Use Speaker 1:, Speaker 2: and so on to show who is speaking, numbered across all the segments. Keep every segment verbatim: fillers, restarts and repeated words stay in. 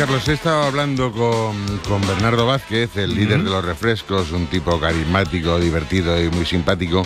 Speaker 1: Carlos, he estado hablando con, con Bernardo Vázquez, el líder uh-huh. de los refrescos, un tipo carismático, divertido y muy simpático,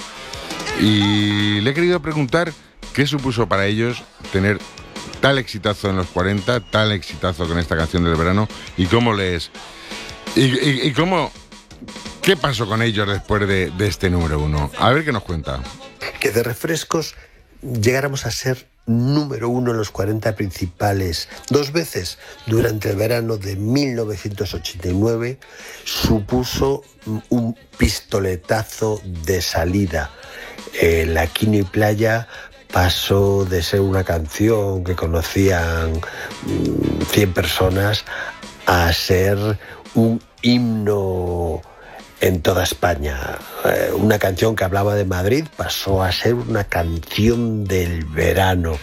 Speaker 1: y le he querido preguntar qué supuso para ellos tener tal exitazo en los cuarenta, tal exitazo con esta canción del verano, y cómo les... y, y, y cómo... ¿Qué pasó con ellos después de, de este número uno? A ver qué nos cuenta.
Speaker 2: Que de refrescos llegáramos a ser número uno en los cuarenta principales dos veces durante el verano de mil novecientos ochenta y nueve supuso un pistoletazo de salida. Eh, la Quino y Playa pasó de ser una canción que conocían mmm, cien personas a ser un himno en toda España. Eh, una canción que hablaba de Madrid pasó a ser una canción del verano.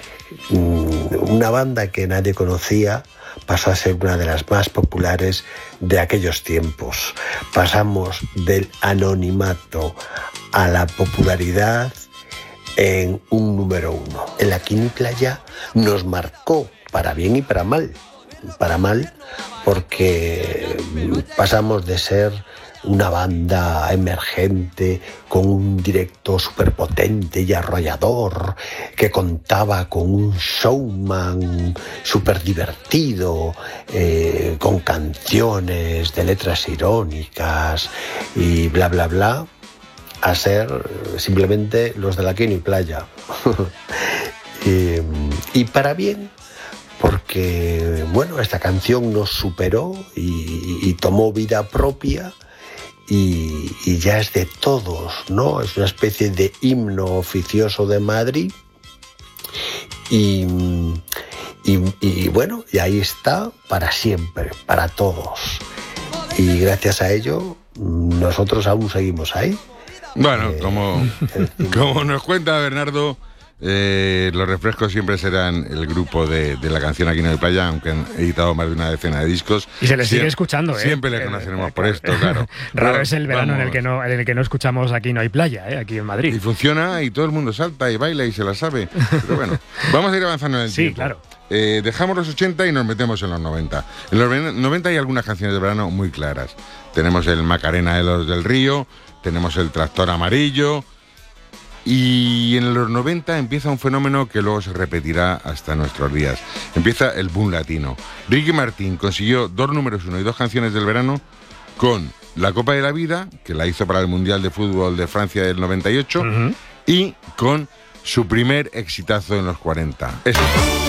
Speaker 2: Mm, una banda que nadie conocía pasó a ser una de las más populares de aquellos tiempos. Pasamos del anonimato a la popularidad en un número uno. En la Quino y Playa nos marcó para bien y para mal. Para mal porque pasamos de ser una banda emergente con un directo súper potente y arrollador que contaba con un showman súper divertido, eh, con canciones de letras irónicas y bla bla bla, a ser simplemente los de la Quino y Playa. y, y para bien, porque bueno, esta canción nos superó y, y tomó vida propia. Y, y ya es de todos, ¿no? Es una especie de himno oficioso de Madrid. Y, y, y bueno, y ahí está para siempre, para todos. Y gracias a ello, nosotros aún seguimos ahí.
Speaker 1: Bueno, eh, como, como nos cuenta Bernardo, eh, los refrescos siempre serán el grupo de, de la canción Aquí no hay playa, aunque han editado más de una decena de discos.
Speaker 3: Y se les sigue Sie- escuchando, ¿eh?
Speaker 1: Siempre le conoceremos eh, por esto, claro.
Speaker 3: Raro Pero, es el verano en el, que no, en el que no escuchamos Aquí no hay playa, ¿eh? Aquí en Madrid.
Speaker 1: Y funciona y todo el mundo salta y baila y se la sabe. Pero bueno, vamos a ir avanzando en el
Speaker 3: sí,
Speaker 1: tiempo.
Speaker 3: Sí, claro.
Speaker 1: Eh, dejamos los ochenta y nos metemos en los noventa. En los noventa hay algunas canciones de verano muy claras. Tenemos el Macarena de los del Río, tenemos el Tractor Amarillo. Y en los noventa empieza un fenómeno que luego se repetirá hasta nuestros días. Empieza el boom latino. Ricky Martin consiguió dos números uno y dos canciones del verano con La Copa de la Vida, que la hizo para el Mundial de Fútbol de Francia del noventa y ocho, uh-huh. y con su primer exitazo en los cuarenta. Eso.